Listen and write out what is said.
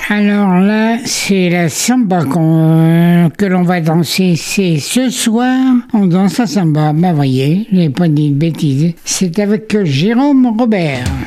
Alors là, c'est la samba que l'on va danser. C'est ce soir, on danse la samba. Bah voyez, j'ai pas dit de bêtises. C'est avec Jérôme Robert.